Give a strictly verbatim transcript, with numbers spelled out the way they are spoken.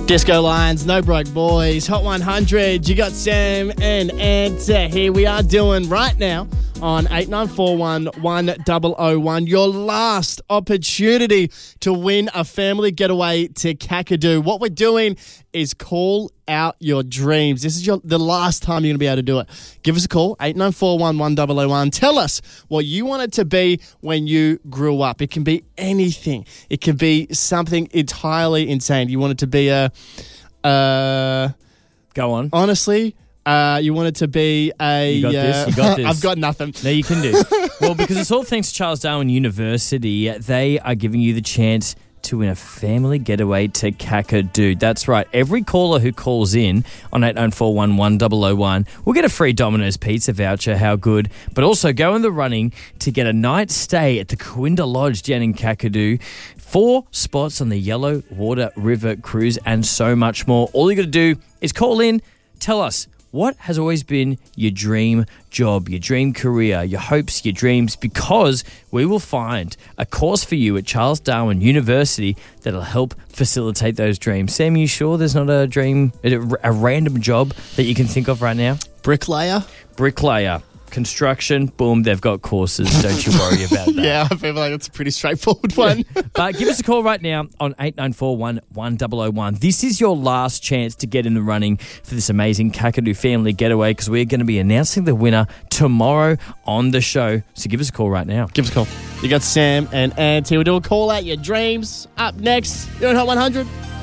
Disco Lions, No Broke Boys, Hot one hundred. You got Sam and Ant. Here we are doing right now on eight nine four one, one zero zero one. Your last opportunity to win a family getaway to Kakadu. What we're doing is call out your dreams. This is your the last time you're going to be able to do it. Give us a call, eight nine four one, one zero zero one. Tell us what you want it to be when you grew up. It can be anything. It can be something entirely insane. You want it to be a... Uh, Go on. Honestly... Uh, you want it to be a... You got uh, this, you got this. I've got nothing. No, you can do. Well, because it's all thanks to Charles Darwin University. They are giving you the chance to win a family getaway to Kakadu. That's right. Every caller who calls in on eight nine four one, one zero zero one will get a free Domino's pizza voucher. How good. But also go in the running to get a night stay at the Corinda Lodge down in Kakadu. Four spots on the Yellow Water River Cruise and so much more. All you got to do is call in, tell us what has always been your dream job, your dream career, your hopes, your dreams, because we will find a course for you at Charles Darwin University that'll help facilitate those dreams. Sam, you sure there's not a dream, a, a random job that you can think of right now? Bricklayer? Bricklayer. Construction, boom, they've got courses. Don't you worry about that. Yeah, I feel like it's a pretty straightforward one. But give us a call right now on eight nine four one, one zero zero one. This is your last chance to get in the running for this amazing Kakadu family getaway because we're going to be announcing the winner tomorrow on the show. So give us a call right now. Give us a call. You got Sam and Ant here. We'll do a call out your dreams. Up next, you're on Hot one hundred.